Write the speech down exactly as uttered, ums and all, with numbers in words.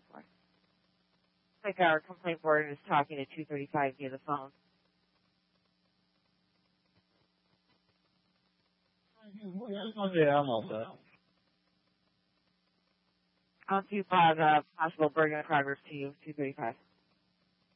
for. Like our complaint board is talking to two thirty-five via the phone. Yeah, I'm all set. I'll do uh, the possible burden of progress to you, two thirty-five.